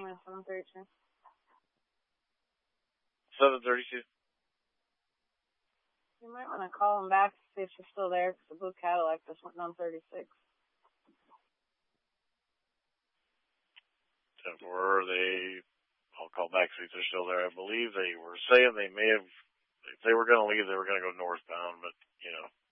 minutes, 7:32. 7:32. You might want to call him back to see if she's still there, because the blue Cadillac just went down 36. 10-4, I'll call back, see if they're still there. I believe they were saying they may have, if they were going to leave, they were going to go northbound, but,